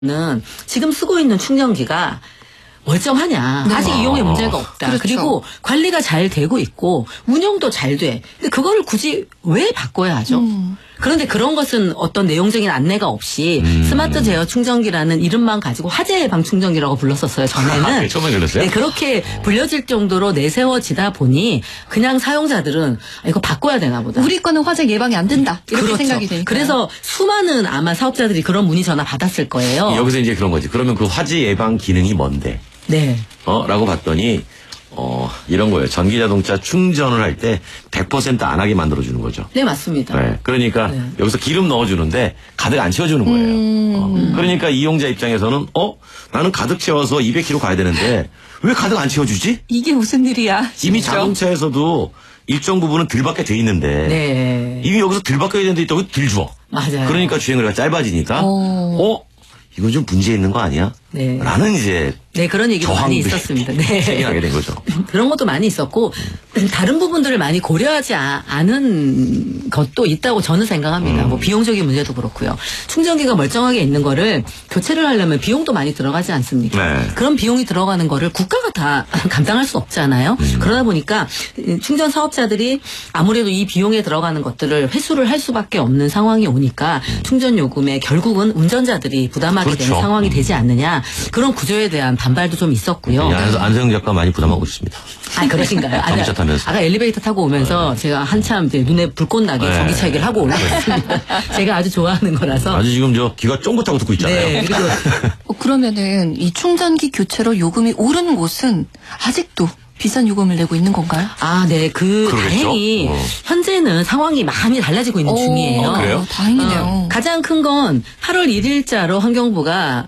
는 지금 쓰고 있는 충전기가 멀쩡하냐. 네. 아직 이용에 문제가 없다. 그렇죠. 그리고 관리가 잘 되고 있고 운영도 잘 돼. 근데 그거를 굳이 왜 바꿔야 하죠? 그런데 그런 것은 어떤 내용적인 안내가 없이 스마트 제어 충전기라는 이름만 가지고 화재 예방 충전기라고 불렀었어요. 전에는. 처음에 그랬어요? 네, 그렇게 불려질 정도로 내세워지다 보니 그냥 사용자들은 이거 바꿔야 되나 보다. 우리 거는 화재 예방이 안 된다. 이렇게 그렇죠. 생각이 되니까. 그래서 수많은 아마 사업자들이 그런 문의 전화 받았을 거예요. 여기서 이제 그런 거지. 그러면 그 화재 예방 기능이 뭔데? 네. 라고 봤더니, 이런 거예요. 전기자동차 충전을 할 때 100% 안 하게 만들어주는 거죠. 네, 맞습니다. 네. 그러니까 네. 여기서 기름 넣어주는데 가득 안 채워주는 거예요. 그러니까 이용자 입장에서는, 나는 가득 채워서 200km 가야 되는데 왜 가득 안 채워주지? 이게 무슨 일이야. 이미 진짜. 자동차에서도 일정 부분은 들 밖에 돼 있는데 네. 이미 여기서 들 밖에 되는 데 있다고 들 줘. 맞아요. 그러니까 주행거리가 짧아지니까 이건 좀 문제 있는 거 아니야? 네. 라는 이제 네, 그런 얘기도 많이 있었습니다. 네. 생겨나게 된 거죠. 그런 것도 많이 있었고, 다른 부분들을 많이 고려하지 않은 것도 있다고 저는 생각합니다. 뭐 비용적인 문제도 그렇고요. 충전기가 멀쩡하게 있는 거를 교체를 하려면 비용도 많이 들어가지 않습니까? 네. 그런 비용이 들어가는 거를 국가가 다 감당할 수 없잖아요. 그러다 보니까 충전 사업자들이 아무래도 이 비용에 들어가는 것들을 회수를 할 수밖에 없는 상황이 오니까 충전 요금에 결국은 운전자들이 부담하게 그렇죠. 되는 상황이 되지 않느냐. 그런 구조에 대한 반발도 좀 있었고요. 안에서 안세영 작가 많이 부담하고 있습니다. 아, 그러신가요? 전기차 타면서. 아까 엘리베이터 타고 오면서 제가 한참 이제 눈에 불꽃 나게 네. 전기차 얘기를 하고 올라왔습니다. 제가 아주 좋아하는 거라서. 아주 지금 귀가 쫑긋하고 듣고 있잖아요. 네, 그리고 그러면은 이 충전기 교체로 요금이 오른 곳은 아직도 비싼 요금을 내고 있는 건가요? 아, 네, 그러겠죠. 다행히 현재는 상황이 많이 달라지고 있는 중이에요. 그래요? 다행이네요. 가장 큰 건 8월 1일자로 환경부가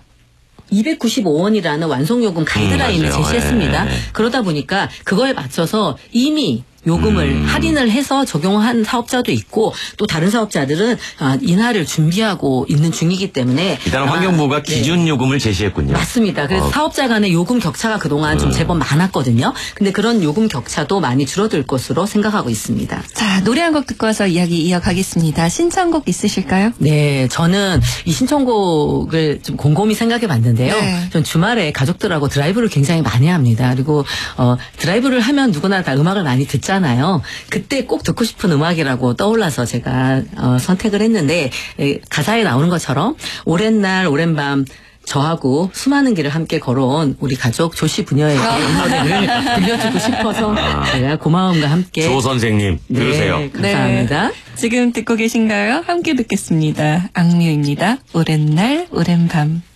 295원이라는 완송요금 가이드라인을 맞아요. 제시했습니다. 네. 그러다 보니까 그거에 맞춰서 이미 요금을 할인을 해서 적용한 사업자도 있고 또 다른 사업자들은 인하를 준비하고 있는 중이기 때문에 일단 환경부가 네. 기준 요금을 제시했군요. 맞습니다. 그래서 사업자 간의 요금 격차가 그동안 좀 제법 많았거든요. 근데 그런 요금 격차도 많이 줄어들 것으로 생각하고 있습니다. 자, 노래 한 곡 듣고 와서 이야기 이어가겠습니다. 신청곡 있으실까요? 네, 저는 이 신청곡을 좀 곰곰이 생각해 봤는데요. 네. 전 주말에 가족들하고 드라이브를 굉장히 많이 합니다. 그리고 드라이브를 하면 누구나 다 음악을 많이 듣잖아요. 그때 꼭 듣고 싶은 음악이라고 떠올라서 제가 선택을 했는데 가사에 나오는 것처럼 오랜 날 오랜 밤 저하고 수많은 길을 함께 걸어온 우리 가족 조씨 부녀에게 이 노래를 들려주고 싶어서 제가 고마움과 함께 조 선생님 들으세요. 네, 감사합니다. 지금 듣고 계신가요? 함께 듣겠습니다. 악뮤입니다. 오랜 날 오랜 밤.